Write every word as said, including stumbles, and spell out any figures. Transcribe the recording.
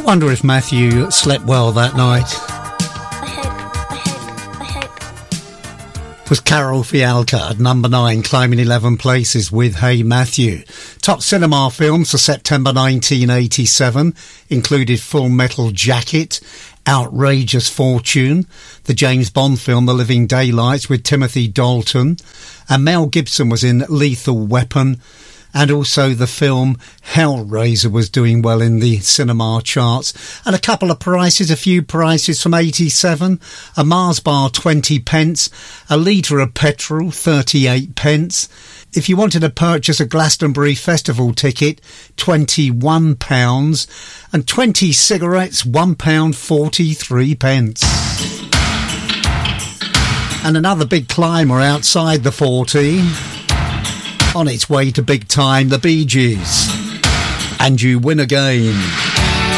Wonder if Matthew slept well that night. Was Carol Fialka at number nine, climbing eleven places with Hey Matthew. Top cinema films for September nineteen eighty-seven included Full Metal Jacket, Outrageous Fortune, the James Bond film The Living Daylights with Timothy Dalton, and Mel Gibson was in Lethal Weapon, and also the film Hellraiser was doing well in the cinema charts. And a couple of prices, a few prices from eighty-seven. A Mars bar, twenty pence. A litre of petrol, thirty-eight pence. If you wanted to purchase a Glastonbury Festival ticket, twenty-one pounds. And twenty cigarettes, one pound forty-three pence. And another big climber outside the forty. On its way to big time, the Bee Gees. And You Win Again.